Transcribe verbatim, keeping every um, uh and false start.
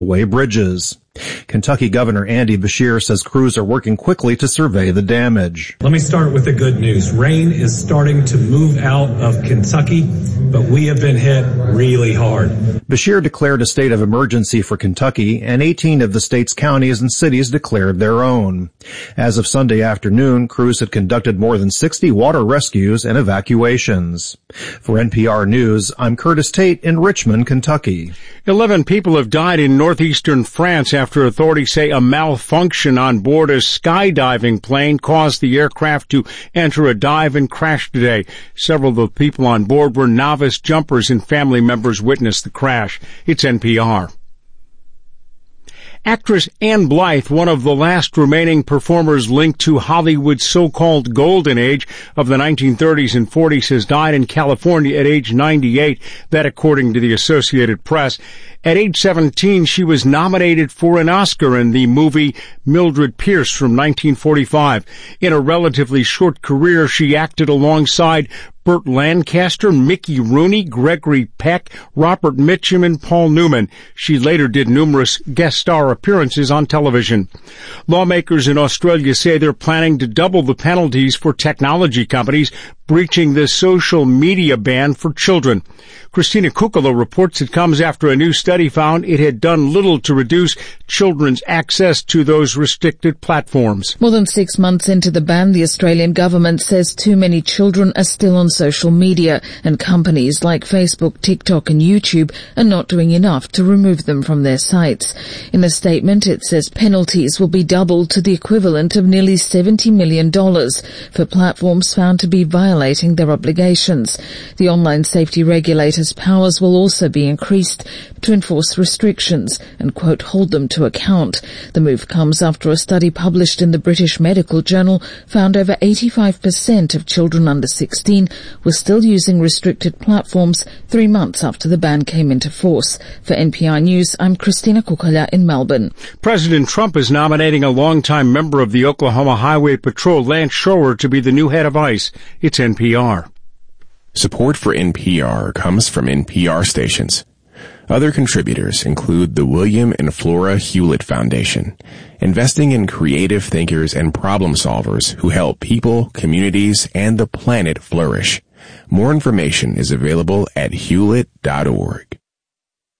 way bridges. Kentucky Governor Andy Beshear says crews are working quickly to survey the damage. Let me start with the good news. Rain is starting to move out of Kentucky, but we have been hit really hard. Beshear declared a state of emergency for Kentucky, and eighteen of the state's counties and cities declared their own. As of Sunday afternoon, crews had conducted more than sixty water rescues and evacuations. For N P R News, I'm Curtis Tate in Richmond, Kentucky. Eleven people have died in northeastern France after authorities say a malfunction on board a skydiving plane caused the aircraft to enter a dive and crash today. Several of the people on board were novice jumpers, and family members witnessed the crash. It's N P R. Actress Ann Blyth, one of the last remaining performers linked to Hollywood's so-called golden age of the nineteen thirties and forties, has died in California at age ninety-eight, that according to the Associated Press. At age seventeen, she was nominated for an Oscar in the movie Mildred Pierce from nineteen forty-five. In a relatively short career, she acted alongside Burt Lancaster, Mickey Rooney, Gregory Peck, Robert Mitchum, and Paul Newman. She later did numerous guest star appearances on television. Lawmakers in Australia say they're planning to double the penalties for technology companies breaching the social media ban for children. Christina Kukala reports it comes after a new study found it had done little to reduce children's access to those restricted platforms. More than six months into the ban, the Australian government says too many children are still on social media, and companies like Facebook, TikTok and YouTube are not doing enough to remove them from their sites. In a statement, it says penalties will be doubled to the equivalent of nearly seventy million dollars for platforms found to be violating their obligations. The online safety regulator's powers will also be increased to enforce restrictions and, quote, hold them to account. The move comes after a study published in the British Medical Journal found over eighty-five percent of children under sixteen were still using restricted platforms three months after the ban came into force. For N P R News, I'm Christina Kukala in Melbourne. President Trump is nominating a longtime member of the Oklahoma Highway Patrol, Lance Schroer, to be the new head of ICE. It's N P R. Support for N P R comes from N P R stations. Other contributors include the William and Flora Hewlett Foundation, investing in creative thinkers and problem solvers who help people, communities, and the planet flourish. More information is available at hewlett dot org.